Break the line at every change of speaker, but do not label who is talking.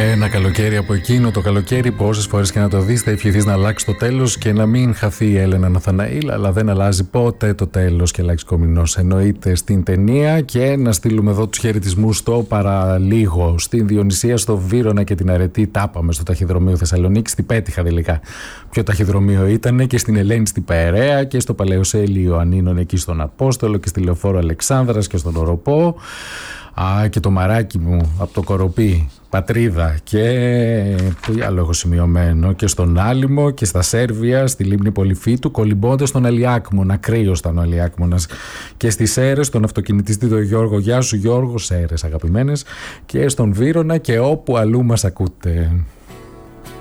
Ένα καλοκαίρι από εκείνο το καλοκαίρι που όσες φορές και να το δεις θα ευχηθείς να αλλάξει το τέλος και να μην χαθεί η Έλενα Ναθαναήλ, αλλά δεν αλλάζει ποτέ το τέλος και Λάκης Κομινός εννοείται στην ταινία. Και να στείλουμε εδώ τους χαιρετισμούς στο παραλίγο, στην Διονυσία, στο Βύρωνα και την Αρετή. Τάπαμε στο ταχυδρομείο Θεσσαλονίκης, την πέτυχα τελικά ποιο ταχυδρομείο ήταν, και στην Ελένη στην Περαία και στο Παλαιοσέλι Ιωαννίνων εκεί στον Απόστολο και στη Λεωφόρο Αλεξάνδρας και στον Οροπό. Και το μαράκι μου από το Κοροπή, Πατρίδα, και που άλλο έχω σημειωμένο, και στον Άλυμο και στα Σέρβια, στη Λίμνη Πολυφίτου, κολυμπώντας στον Αλιάκμονα, κρύος ήταν ο Αλιάκμονας, και στις Σέρρες, στον αυτοκινητιστή τον Γιώργο. Γεια σου Γιώργο, Σέρρες αγαπημένες, και στον Βύρωνα και όπου αλλού μας ακούτε.